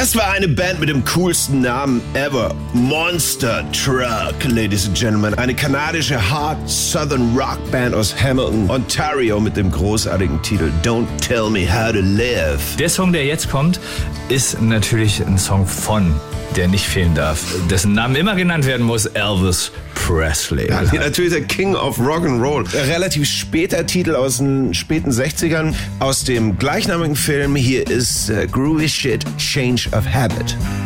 Das war eine Band mit dem coolsten Namen ever. Monster Truck, Ladies and Gentlemen. Eine kanadische Hard Southern Rock Band aus Hamilton, Ontario mit dem großartigen Titel Don't Tell Me How to Live. Der Song, der jetzt kommt, ist natürlich ein Song von, der nicht fehlen darf, dessen Namen immer genannt werden muss, Elvis Presley. Ja, natürlich der King of Rock'n'Roll. Relativ später Titel aus den späten 60ern aus dem gleichnamigen Film. Hier ist Groovy Shit, Change of Habit.